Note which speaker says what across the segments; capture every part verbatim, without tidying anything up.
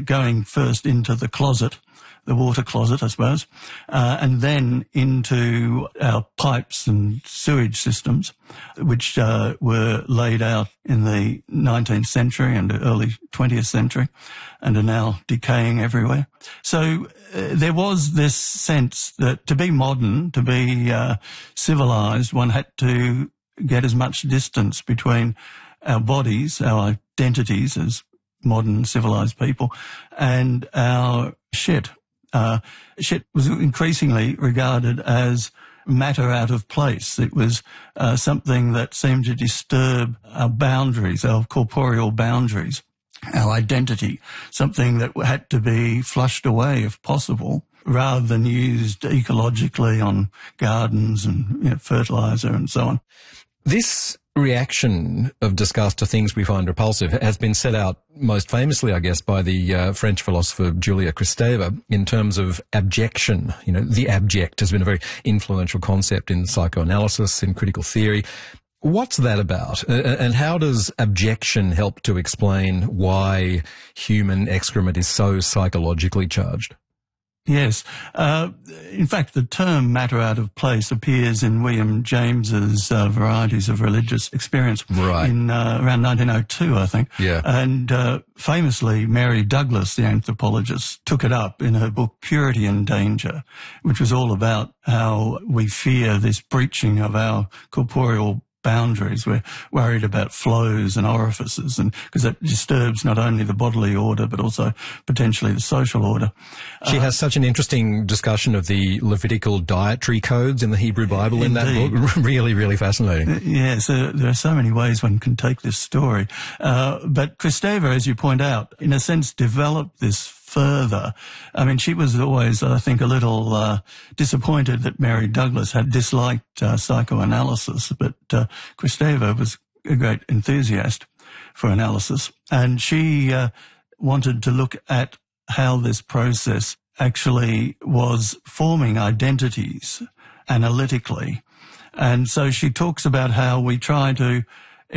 Speaker 1: going first into the closet, the water closet, I suppose, uh, and then into our pipes and sewage systems, which uh, were laid out in the nineteenth century and early twentieth century and are now decaying everywhere. So uh, there was this sense that to be modern, to be uh, civilized, one had to get as much distance between our bodies, our identities as modern civilized people, and our shit. Uh, shit was increasingly regarded as matter out of place. It was uh, something that seemed to disturb our boundaries, our corporeal boundaries, our identity, something that had to be flushed away if possible, rather than used ecologically on gardens and, you know, fertilizer and so on.
Speaker 2: This reaction of disgust to things we find repulsive has been set out most famously, I guess, by the uh, French philosopher Julia Kristeva in terms of abjection. You know, the abject has been a very influential concept in psychoanalysis, in critical theory. What's that about? Uh, and how does abjection help to explain why human excrement is so psychologically charged?
Speaker 1: Yes. Uh, in fact, the term matter out of place appears in William James's uh, Varieties of Religious Experience
Speaker 2: right.
Speaker 1: in uh, around nineteen oh two, I think.
Speaker 2: Yeah.
Speaker 1: And uh, famously, Mary Douglas, the anthropologist, took it up in her book Purity and Danger, which was all about how we fear this breaching of our corporeal boundaries. We're worried about flows and orifices, and because that disturbs not only the bodily order but also potentially the social order.
Speaker 2: She
Speaker 1: uh,
Speaker 2: has such an interesting discussion of the Levitical dietary codes in the Hebrew Bible in
Speaker 1: indeed.
Speaker 2: that book. Really, really fascinating.
Speaker 1: Yes, uh, there are so many ways one can take this story. Uh, but Kristeva, as you point out, in a sense developed this further. I mean, she was always, I think, a little uh, disappointed that Mary Douglas had disliked uh, psychoanalysis, but uh, Kristeva was a great enthusiast for analysis, and she uh, wanted to look at how this process actually was forming identities analytically. And so she talks about how we try to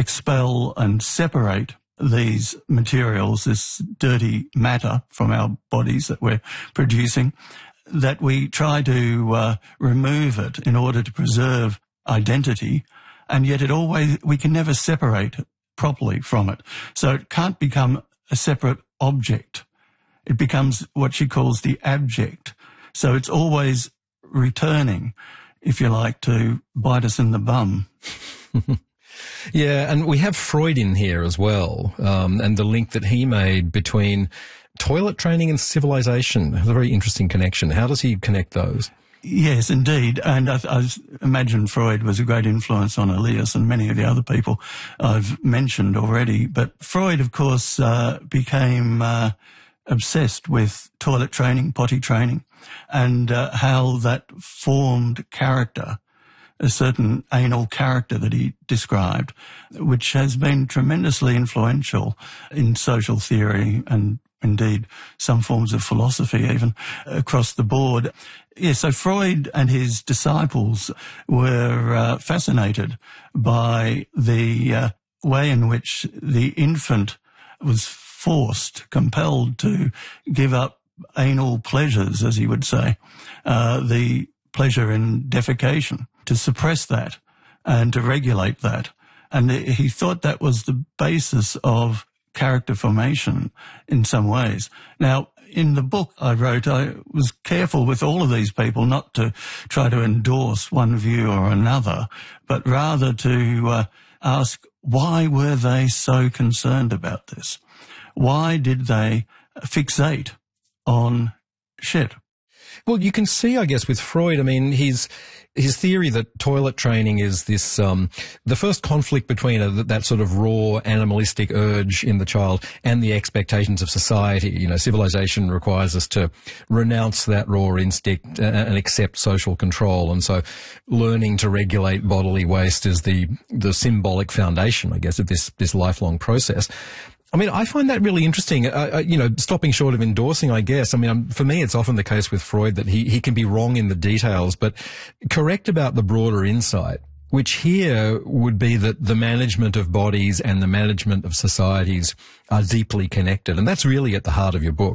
Speaker 1: expel and separate these materials, this dirty matter from our bodies that we're producing, that we try to uh, remove it in order to preserve identity, and yet it always, we can never separate properly from it. So it can't become a separate object. It becomes what she calls the abject. So it's always returning, if you like, to bite us in the bum.
Speaker 2: Yeah, and we have Freud in here as well, um, and the link that he made between toilet training and civilization. It's a very interesting connection. How does he connect those?
Speaker 1: Yes, indeed. And I, I imagine Freud was a great influence on Elias and many of the other people I've mentioned already. But Freud, of course, uh, became uh, obsessed with toilet training, potty training, and uh, how that formed character, a certain anal character that he described, which has been tremendously influential in social theory and indeed some forms of philosophy even across the board. Yeah, so Freud and his disciples were uh, fascinated by the uh, way in which the infant was forced, compelled to give up anal pleasures, as he would say, uh, the pleasure in defecation, to suppress that and to regulate that. And he thought that was the basis of character formation in some ways. Now, in the book I wrote, I was careful with all of these people not to try to endorse one view or another, but rather to uh, ask, why were they so concerned about this? Why did they fixate on shit?
Speaker 2: Well, you can see, I guess, with Freud, I mean, his his theory that toilet training is this, um, the first conflict between a, that sort of raw animalistic urge in the child and the expectations of society. You know, civilization requires us to renounce that raw instinct and accept social control. And so learning to regulate bodily waste is the, the symbolic foundation, I guess, of this, this lifelong process. I mean, I find that really interesting, uh, you know, stopping short of endorsing, I guess. I mean, um, for me, it's often the case with Freud that he, he can be wrong in the details, but correct about the broader insight, which here would be that the management of bodies and the management of societies are deeply connected. And that's really at the heart of your book.